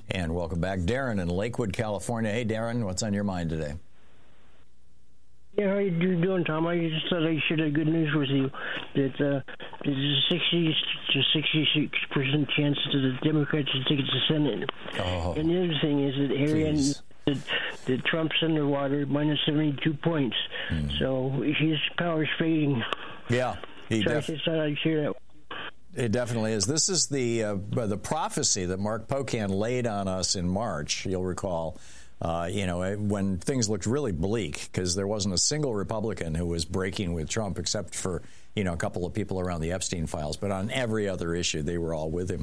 And welcome back. Darren in Lakewood, California. Hey, Darren, what's on your mind today? Yeah, how you doing, Tom? I just thought I shared good news with you that there's a 60 to 66% chance that the Democrats should take the Senate. Oh, and the other thing is that Harry that Trump's underwater minus 72 points. So his power's fading. Yeah, I just thought I'd share that. It definitely is. This is the prophecy that Mark Pocan laid on us in March, you'll recall. When things looked really bleak, because there wasn't a single Republican who was breaking with Trump except for, a couple of people around the Epstein files. But on every other issue, they were all with him.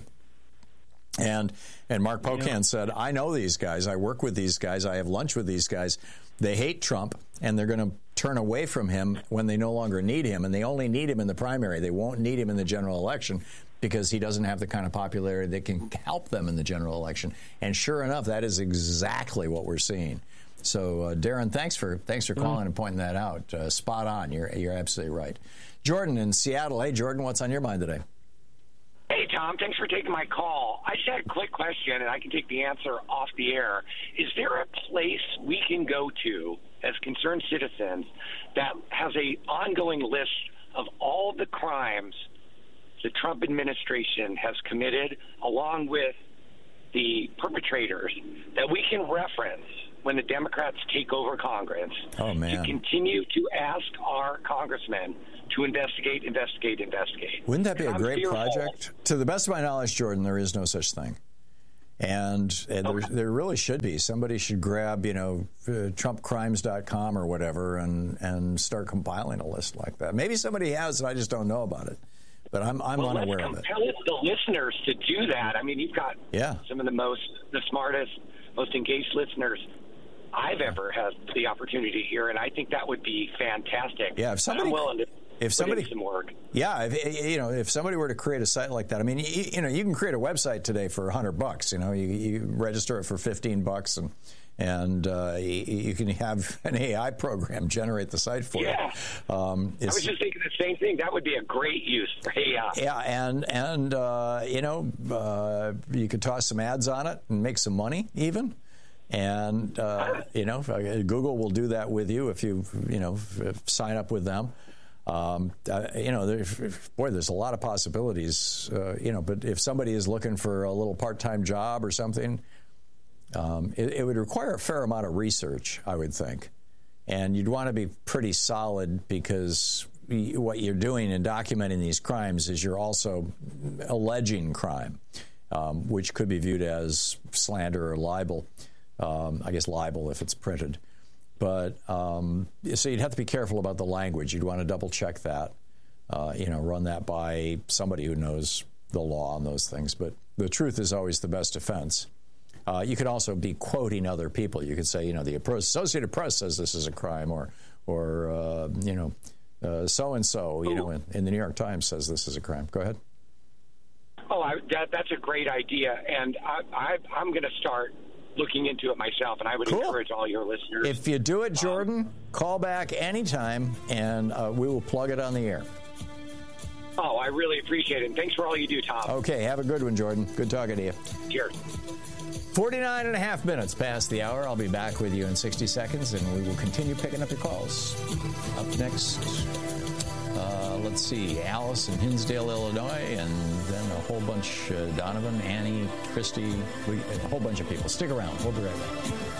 And Mark Pocan said, I know these guys. I work with these guys. I have lunch with these guys. They hate Trump, and they're going to turn away from him when they no longer need him. And they only need him in the primary. They won't need him in the general election because he doesn't have the kind of popularity that can help them in the general election. And sure enough, that is exactly what we're seeing. So, Darren, thanks for calling and pointing that out. Spot on. You're absolutely right. Jordan in Seattle. Hey, Jordan, what's on your mind today? Hey, Tom, thanks for taking my call. I just had a quick question, and I can take the answer off the air. Is there a place we can go to as concerned citizens that has an ongoing list of all the crimes the Trump administration has committed, along with the perpetrators, that we can reference when the Democrats take over Congress to continue to ask our congressmen to investigate? Wouldn't that be a great project? To the best of my knowledge, Jordan, there is no such thing. And there really should be. Somebody should grab, TrumpCrimes.com or whatever and start compiling a list like that. Maybe somebody has and I just don't know about it. But I'm unaware of it. Let's compel the listeners to do that. I mean, you've got some of the smartest, most engaged listeners I've ever had the opportunity to hear, and I think that would be fantastic. Yeah, I'm willing to put in some work. Yeah, if somebody were to create a site like that, I mean, you can create a website today for $100. You register it for $15, and you can have an AI program generate the site for you. I was just thinking the same thing. That would be a great use for AI. Yeah, and you could toss some ads on it and make some money even. And, Google will do that with you if you sign up with them. There's a lot of possibilities, but if somebody is looking for a little part-time job or something, it would require a fair amount of research, I would think. And you'd want to be pretty solid because what you're doing in documenting these crimes is you're also alleging crime, which could be viewed as slander or libel. I guess libel if it's printed. But so you'd have to be careful about the language. You'd want to double check that, run that by somebody who knows the law on those things. But the truth is always the best defense. You could also be quoting other people. You could say, the Associated Press says this is a crime, or so-and-so, in the New York Times says this is a crime. Go ahead. That's a great idea. And I'm going to start looking into it myself, and I would encourage all your listeners. If you do it, Jordan, call back anytime, and we will plug it on the air. Oh, I really appreciate it. And thanks for all you do, Tom. Okay, have a good one, Jordan. Good talking to you. Cheers. 49 and a half minutes past the hour. I'll be back with you in 60 seconds, and we will continue picking up your calls. Up next, let's see, Alice in Hinsdale, Illinois, and then a whole bunch, Donovan, Annie, Christy, a whole bunch of people. Stick around. We'll be right back.